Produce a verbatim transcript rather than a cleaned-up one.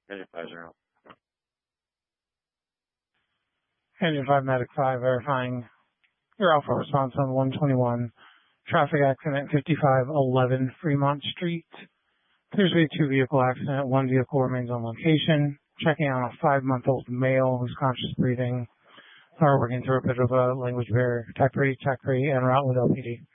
Engine five zero. Engine five Medic five verifying your Alpha response on one twenty-one. Traffic accident fifty-five eleven Fremont Street. There's a two-vehicle accident. One vehicle remains on location. Checking on a five-month-old male who's conscious breathing. Are working through a bit of a language barrier. Tech three, Tech three, en route with L P D.